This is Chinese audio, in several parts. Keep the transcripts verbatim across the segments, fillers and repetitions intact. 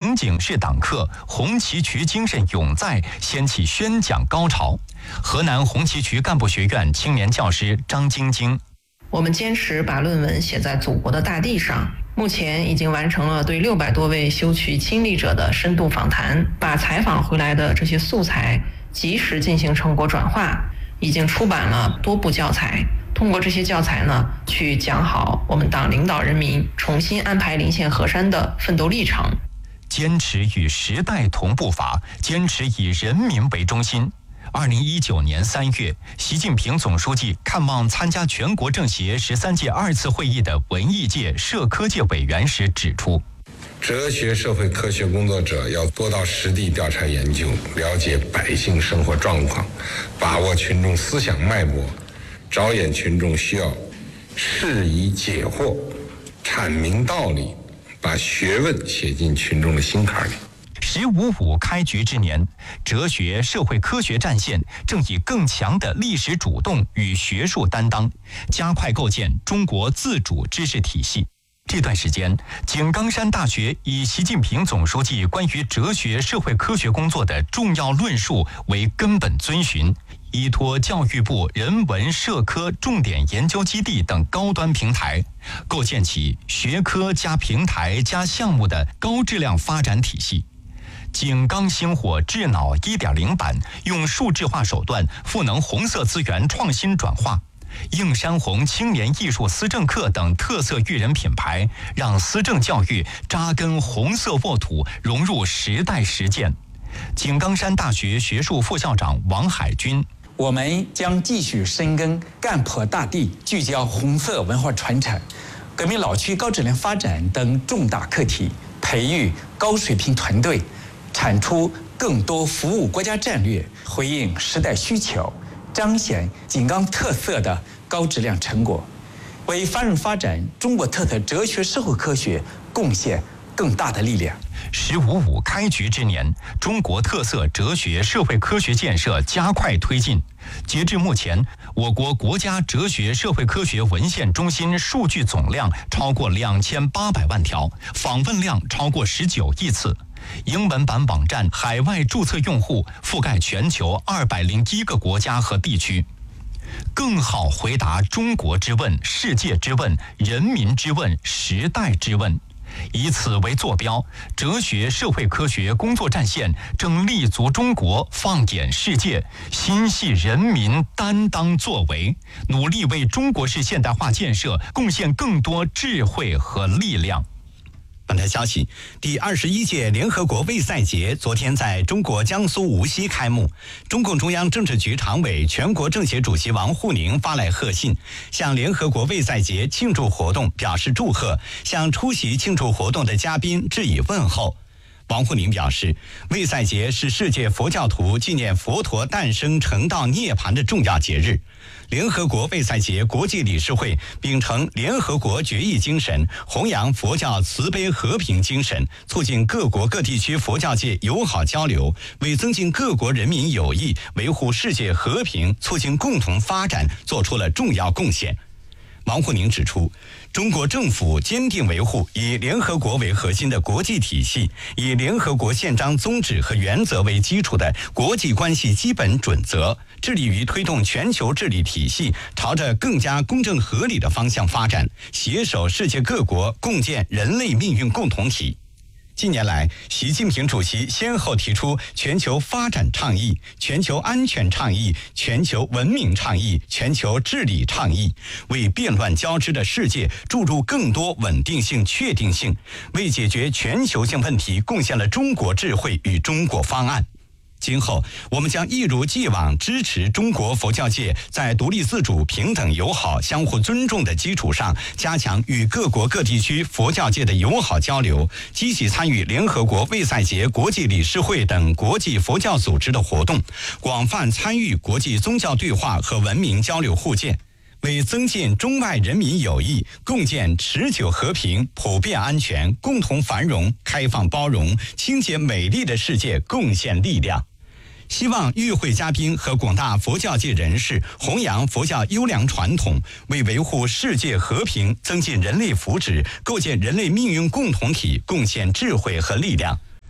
刑警式党课红旗渠精神永在，掀起宣讲高潮。河南红旗渠干部学院青年教师张晶晶： 我们坚持把论文写在祖国的大地上。目前已经完成了对六百多位修渠亲历者的深度访谈，把采访回来的这些素材及时进行成果转化，已经出版了多部教材。通过这些教材呢，去讲好我们党领导人民重新安排临县河山的奋斗历程。 坚持与时代同步伐，坚持以人民为中心。二零一九年三月，习近平总书记看望参加全国政协十三届二次会议的文艺界、社科界委员时指出， 哲学社会科学工作者要多到实地调查研究，了解百姓生活状况，把握群众思想脉搏，着眼群众需要，释疑解惑，阐明道理，把学问写进群众的心坎里。 十五五开局之年，哲学社会科学战线正以更强的历史主动与学术担当，加快构建中国自主知识体系。这段时间，井冈山大学以习近平总书记关于哲学社会科学工作的重要论述为根本遵循，依托教育部人文社科重点研究基地等高端平台，构建起学科加平台加项目的高质量发展体系。井冈星火智脑 一点零 版用数字化手段赋能红色资源创新转化，映山红青年艺术思政课等特色育人品牌，让思政教育扎根红色沃土，融入时代实践。井冈山大学学术副校长王海军： 我们将继续深耕干破大地，聚焦红色文化传承、革命老区高质量发展等重大课题，培育高水平团队，产出更多服务国家战略，回应时代需求，彰显井冈特色的高质量成果，为繁荣发展中国特色哲学社会科学贡献更大的力量。 十五五开局之年，中国特色哲学社会科学建设加快推进。截至目前，我国国家哲学社会科学文献中心数据总量超过两千八百万条，访问量超过十九亿次。英文版网站海外注册用户覆盖全球二百零一个国家和地区，更好回答中国之问、世界之问、人民之问、时代之问。以此为坐标，哲学社会科学工作战线正立足中国，放眼世界，心系人民，担当作为，努力为中国式现代化建设贡献更多智慧和力量。 本台消息，第二十一届联合国卫赛节昨天在中国江苏无锡开幕。中共中央政治局常委、全国政协主席王沪宁发来贺信，向联合国卫赛节庆祝活动表示祝贺，向出席庆祝活动的嘉宾致以问候。王沪宁表示，卫赛节是世界佛教徒纪念佛陀诞生成道涅槃的重要节日。联合国卫赛节国际理事会秉承联合国决议精神，弘扬佛教慈悲和平精神，促进各国各地区佛教界友好交流，为增进各国人民友谊、维护世界和平、促进共同发展做出了重要贡献。王沪宁指出，中国政府坚定维护以联合国为核心的国际体系，以联合国宪章宗旨和原则为基础的国际关系基本准则，致力于推动全球治理体系朝着更加公正合理的方向发展，携手世界各国共建人类命运共同体。近年来，习近平主席先后提出全球发展倡议、全球安全倡议、全球文明倡议、全球治理倡议，为变乱交织的世界注入更多稳定性、确定性，为解决全球性问题贡献了中国智慧与中国方案。今后，我们将一如既往支持中国佛教界在独立自主、平等友好、相互尊重的基础上，加强与各国各地区佛教界的友好交流，积极参与联合国卫赛节国际理事会等国际佛教组织的活动，广泛参与国际宗教对话和文明交流互鉴，为增进中外人民友谊、共建持久和平、普遍安全、共同繁荣、开放包容、清洁美丽的世界贡献力量。希望与会嘉宾和广大佛教界人士弘扬佛教优良传统，为维护世界和平、增进人类福祉、构建人类命运共同体贡献智慧和力量。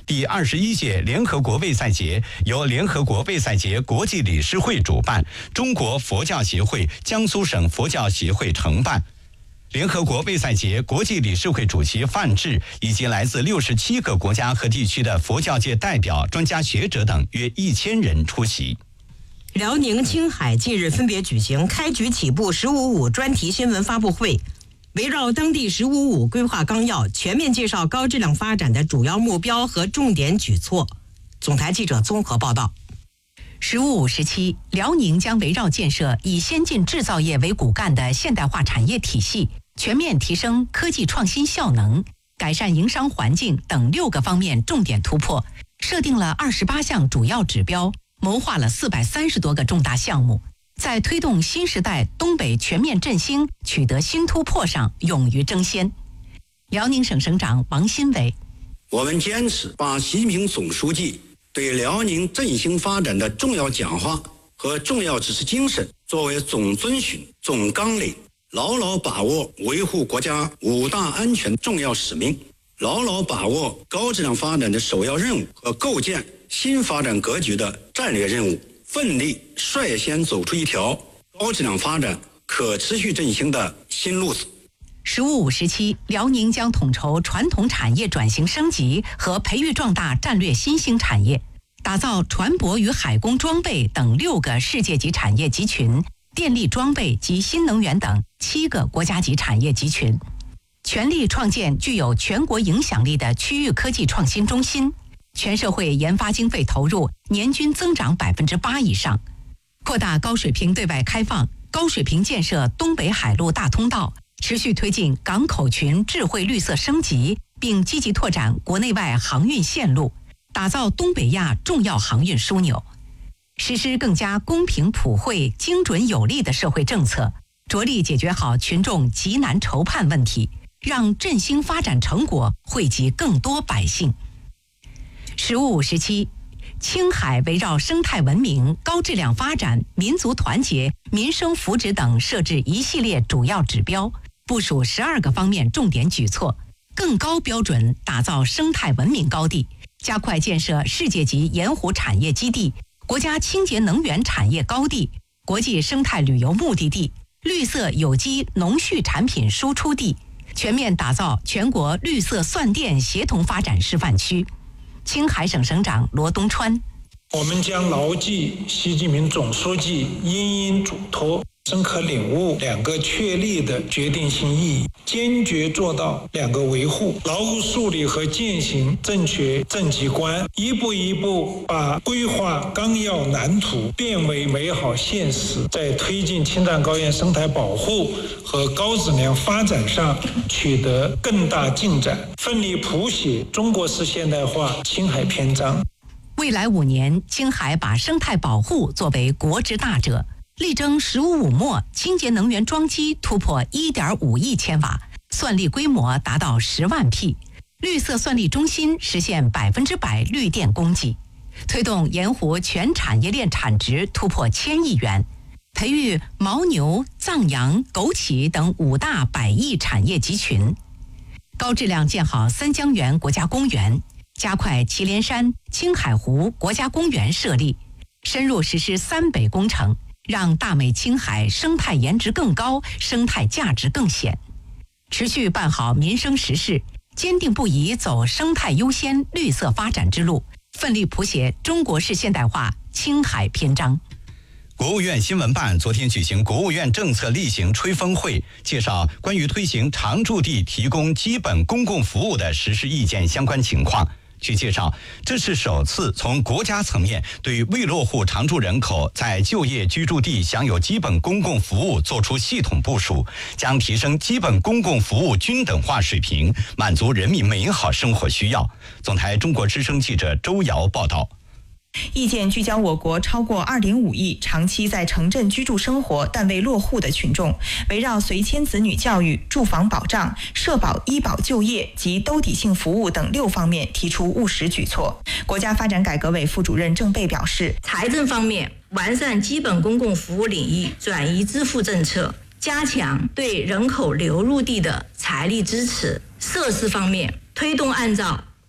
第二十一届联合国卫赛节由联合国卫赛节国际理事会主办，中国佛教协会、江苏省佛教协会承办。联合国卫赛节国际理事会主席范志以及来自六十七个国家和地区的佛教界代表、专家学者等约一千人出席。 辽宁青海近日分别举行开局起步“十五五”专题新闻发布会，围绕当地“十五五”规划纲要，全面介绍高质量发展的主要目标和重点举措。总台记者综合报道。 十五五时期，辽宁将围绕建设以先进制造业为骨干的现代化产业体系，全面提升科技创新效能，改善营商环境等六个方面重点突破，设定了二十八项主要指标，谋划了四百三十多个重大项目，在推动新时代东北全面振兴取得新突破上勇于争先。辽宁省省长王新伟： 我们坚持把习近平总书记对辽宁振兴发展的重要讲话和重要指示精神作为总遵循、总纲领，牢牢把握维护国家五大安全重要使命，牢牢把握高质量发展的首要任务和构建新发展格局的战略任务，奋力率先走出一条高质量发展、可持续振兴的新路子。 十五五时期，辽宁将统筹传统产业转型升级和培育壮大战略新兴产业，打造船舶与海工装备等六个世界级产业集群，电力装备及新能源等七个国家级产业集群，全力创建具有全国影响力的区域科技创新中心，全社会研发经费投入年均增长百分之八以上，扩大高水平对外开放，高水平建设东北海陆大通道，持续推进港口群智慧绿色升级，并积极拓展国内外航运线路，打造东北亚重要航运枢纽，实施更加公平普惠、精准有力的社会政策，着力解决好群众急难愁盼问题，让振兴发展成果惠及更多百姓。十五五时期，青海围绕生态文明、高质量发展、民族团结、民生福祉等设置一系列主要指标，部署十二个方面重点举措，更高标准打造生态文明高地，加快建设世界级盐湖产业基地、国家清洁能源产业高地、国际生态旅游目的地、绿色有机农畜产品输出地，全面打造全国绿色蒜电协同发展示范区。青海省省长罗东川： 我们将牢记习近平总书记殷殷嘱托，深刻领悟两个确立的决定性意义，坚决做到两个维护，牢固树立和践行正确政绩观，一步一步把规划纲要蓝图变为美好现实，在推进青藏高原生态保护和高质量发展上取得更大进展，奋力谱写中国式现代化青海篇章。 未来五年，青海把生态保护作为国之大者，力争“十五五”末清洁能源装机突破 一点五亿千瓦，算力规模达到十万匹，绿色算力中心实现百分之百绿电供给，推动盐湖全产业链产值突破千亿元，培育牦牛、藏羊、枸杞等五大百亿产业集群，高质量建好三江源国家公园，加快祁连山、青海湖国家公园设立，深入实施三北工程，让大美青海生态颜值更高，生态价值更显。持续办好民生实事，坚定不移走生态优先、绿色发展之路，奋力谱写中国式现代化青海篇章。 国务院新闻办昨天举行国务院政策例行吹风会，介绍关于推行常住地提供基本公共服务的实施意见相关情况。据介绍，这是首次从国家层面对未落户常住人口在就业居住地享有基本公共服务作出系统部署，将提升基本公共服务均等化水平，满足人民美好生活需要。总台中国之声记者周瑶报道。 意见聚焦我国超过 二点五亿长期在城镇居住生活但未落户的群众，围绕随迁子女教育、住房保障、社保、医保、就业及兜底性服务等六方面提出务实举措。国家发展改革委副主任郑贝表示， 财政方面完善基本公共服务领域转移支付政策，加强对人口流入地的财力支持；设施方面推动按照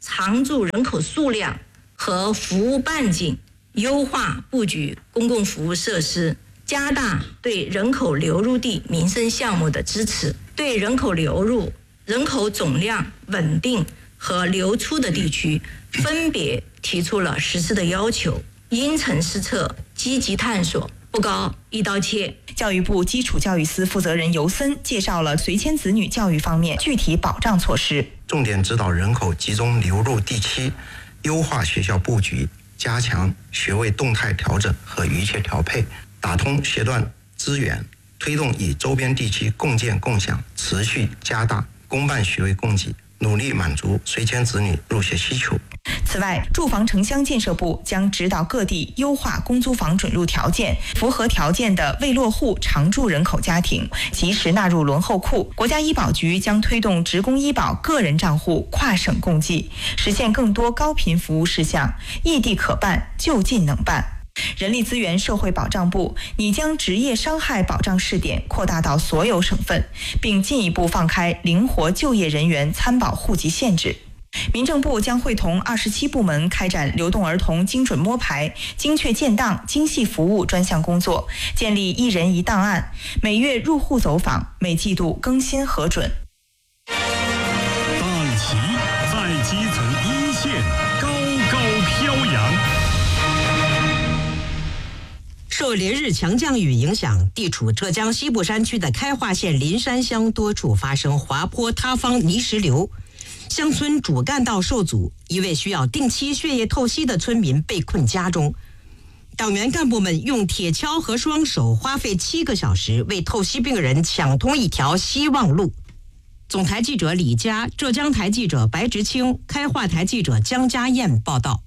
常住人口数量和服务半径，优化布局公共服务设施，加大对人口流入地民生项目的支持，对人口流入、人口总量稳定和流出的地区分别提出了实施的要求，因城施策，积极探索，不搞一刀切。 教育部基础教育司负责人尤森介绍了随迁子女教育方面具体保障措施， 重点指导人口集中流入地区，优化学校布局，加强学位动态调整和预切调配，打通学段资源，推动与周边地区共建共享，持续加大公办学位供给，努力满足随迁子女入学需求。 此外，住房城乡建设部将指导各地优化公租房准入条件，符合条件的未落户常住人口家庭及时纳入轮候库。国家医保局将推动职工医保个人账户跨省共济，实现更多高频服务事项，异地可办，就近能办。人力资源社会保障部拟将职业伤害保障试点扩大到所有省份，并进一步放开灵活就业人员参保户籍限制。民政部将会同二十七部门开展流动儿童精准摸排、精确建档、精细服务专项工作，建立一人一档案，每月入户走访，每季度更新核准。 大旗在基层一线高高飘扬。 受连日强降雨影响，地处浙江西部山区的开化县林山乡多处发生滑坡塌方泥石流，乡村主干道受阻，一位需要定期血液透析的村民被困家中。党员干部们用铁锹和双手花费七个小时，为透析病人抢通一条希望路。总台记者李佳，浙江台记者白直清，开化台记者江家燕报道。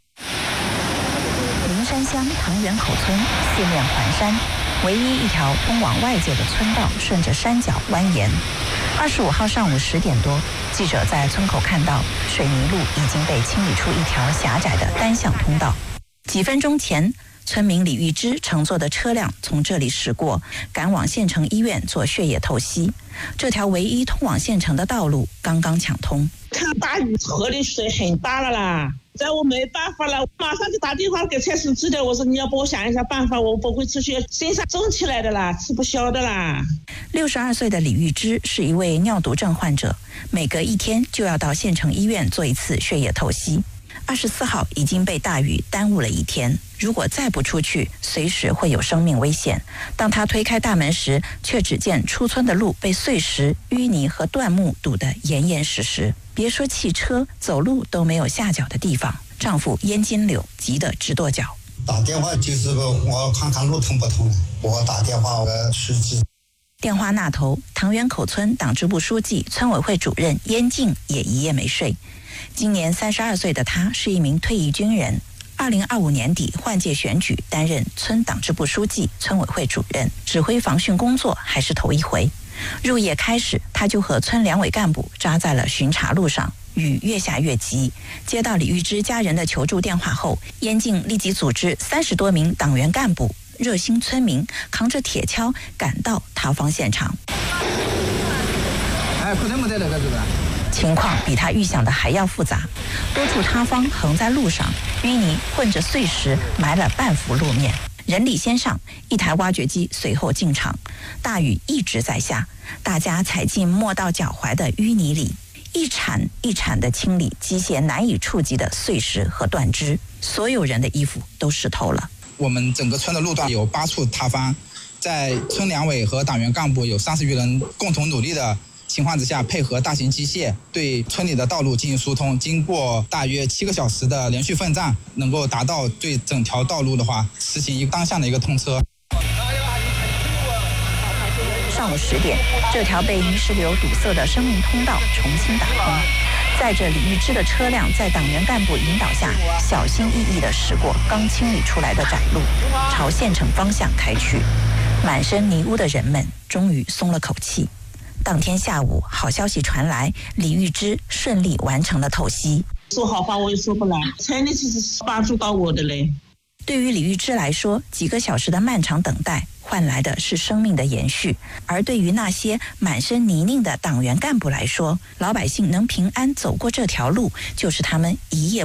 林山乡塘源口村四面环山，唯一一条通往外界的村道顺着山脚蜿蜒。二十五号上午十点多，记者在村口看到水泥路已经被清理出一条狭窄的单向通道。几分钟前，村民李玉芝乘坐的车辆从这里驶过，赶往县城医院做血液透析。这条唯一通往县城的道路刚刚抢通。 看大雨，河里水很大了啦，在我没办法了，马上就打电话给蔡司知的，我说你要帮我想一下办法，我不会出去，身上肿起来的啦，吃不消的啦。 六十二岁的李玉芝是一位尿毒症患者，每隔一天就要到县城医院做一次血液透析。二十四号已经被大雨耽误了一天，如果再不出去，随时会有生命危险。当他推开大门时，却只见出村的路被碎石、淤泥和断木堵得严严实实，别说汽车，走路都没有下脚的地方。丈夫燕金柳急得直跺脚。 打电话就是我看看路通不通，我打电话我司机。 电话那头，塘源口村党支部书记、村委会主任燕静也一夜没睡。今年三十二岁的他是一名退役军人，二零二五年底换届选举，担任村党支部书记、村委会主任，指挥防汛工作还是头一回。入夜开始，他就和村两委干部扎在了巡查路上。雨越下越急，接到李玉芝家人的求助电话后，燕静立即组织三十多名党员干部、热心村民扛着铁锹赶到塌方现场。 哎，不得没得那个是吧？ 情况比他预想的还要复杂，多处塌方横在路上，淤泥混着碎石埋了半幅路面。人力先上，一台挖掘机随后进场。大雨一直在下，大家踩进没到脚踝的淤泥里，一铲一铲地清理机械难以触及的碎石和断枝。所有人的衣服都湿透了。 我们整个村的路段有八处塌方，在村两委和党员干部有三十余人共同努力的情况之下，配合大型机械对村里的道路进行疏通，经过大约七个小时的连续奋战，能够达到对整条道路的话实行一个单向的一个通车。 上午十点，这条被泥石流堵塞的生命通道重新打通，载着李玉芝的车辆在党员干部引导下，小心翼翼地驶过刚清理出来的窄路，朝县城方向开去。满身泥污的人们终于松了口气。当天下午，好消息传来，李玉芝顺利完成了透析。 说好话我也说不来，才能其实是帮助到我的嘞。 对于李玉芝来说，几个小时的漫长等待换来的是生命的延续。而对于那些满身泥泞的党员干部来说，老百姓能平安走过这条路，就是他们一夜